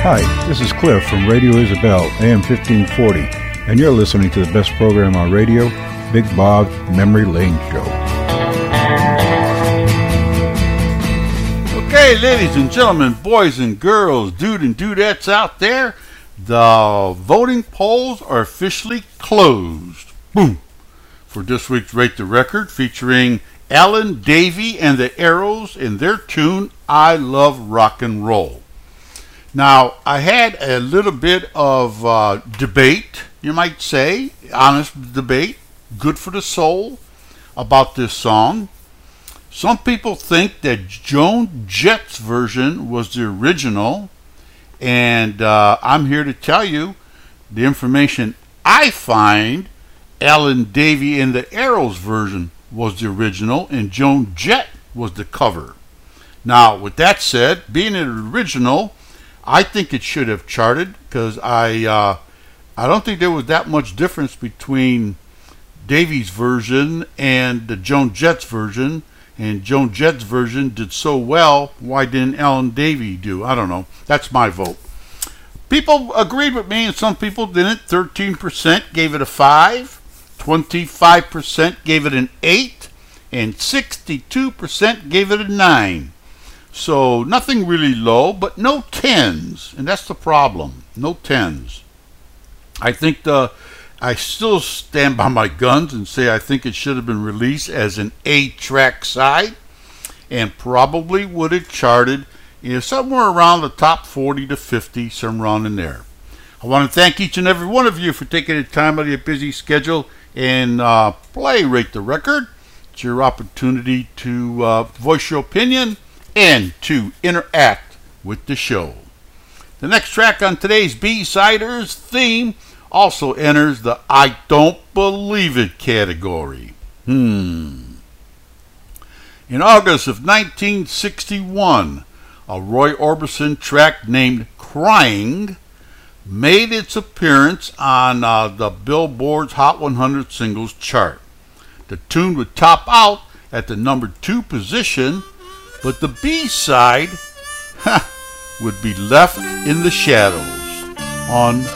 Hi, this is Cliff from Radio Isabel, AM 1540, and you're listening to the best program on radio, Big Bob's Memory Lane Show. Okay, ladies and gentlemen, boys and girls, dude and dudettes out there, the voting polls are officially closed. Boom! For this week's Rate the Record, featuring Alan Davey and the Arrows in their tune, I Love Rock and Roll. Now, I had a little bit of debate, you might say, honest debate, good for the soul, about this song. Some people think that Joan Jett's version was the original, and I'm here to tell you the information I find. Alan Davey and the Arrows version was the original, and Joan Jett was the cover. Now, with that said, being an original, I think it should have charted, because I don't think there was that much difference between Davey's version and the Joan Jett's version. And Joan Jett's version did so well, why didn't Alan Davey do? I don't know. That's my vote. People agreed with me and some people didn't. 13% gave it a 5, 25% gave it an 8, and 62% gave it a 9. So nothing really low, but no 10s, and that's the problem. No 10s. I still stand by my guns and say I think it should have been released as an A-track side, and probably would have charted somewhere around the top 40 to 50, somewhere around in there. I want to thank each and every one of you for taking the time out of your busy schedule and play Rate the Record. It's your opportunity to voice your opinion and to interact with the show. The next track on today's B-Siders theme also enters the I Don't Believe It category. In August of 1961, a Roy Orbison track named Crying made its appearance on the Billboard's Hot 100 Singles chart. The tune would top out at the number 2 position, but the B-side would be left in the shadows on